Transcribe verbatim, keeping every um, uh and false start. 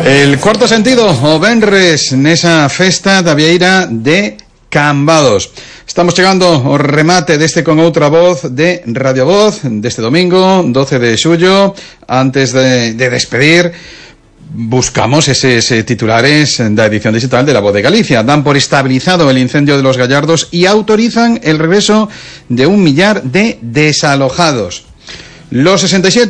El cuarto sentido, o venres, nesa festa da vieira de Cambados. Estamos chegando ao remate deste Con Outra Voz de Radio Voz deste domingo, doce de xullo. Antes de, de despedir, buscamos eses eh, titulares da edición digital de La Voz de Galicia. Dan por estabilizado el incendio de los Gallardos y autorizan el regreso de un millar de desalojados. Los sesenta y siete